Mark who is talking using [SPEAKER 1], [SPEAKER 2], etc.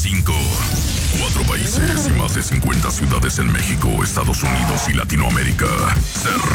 [SPEAKER 1] 5. 4 países y más de 50 ciudades en México, Estados Unidos y Latinoamérica se